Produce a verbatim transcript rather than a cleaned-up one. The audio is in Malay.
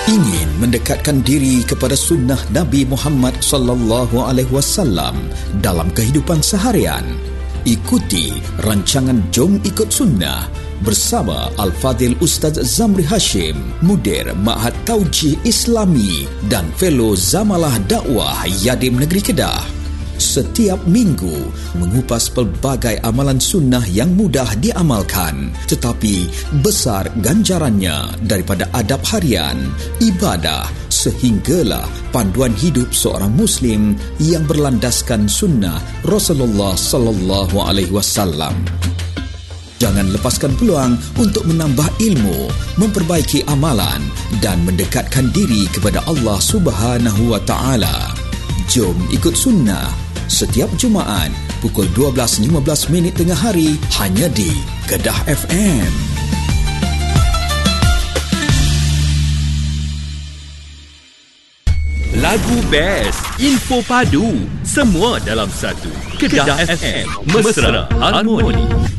Ingin mendekatkan diri kepada sunnah Nabi Muhammad sallallahu alaihi wasallam dalam kehidupan seharian? Ikuti rancangan Jom Ikut Sunnah bersama Al-Fadhil Ustaz Zamri Hashim, Mudir Ma'had Taujih Islami dan Fellow Zamalah Dakwah Yadim Negeri Kedah. Setiap minggu mengupas pelbagai amalan sunnah yang mudah diamalkan tetapi besar ganjarannya, daripada adab harian, ibadah sehinggalah panduan hidup seorang Muslim yang berlandaskan sunnah Rasulullah sallallahu alaihi wasallam. Jangan lepaskan peluang untuk menambah ilmu, memperbaiki amalan dan mendekatkan diri kepada Allah Subhanahu wa taala. Jom Ikut Sunnah setiap Jumaat pukul dua belas lima belas minit tengah hari hanya di Kedah F M. Lagu best, info padu, semua dalam satu. Kedah, Kedah F M, Mesra Harmoni.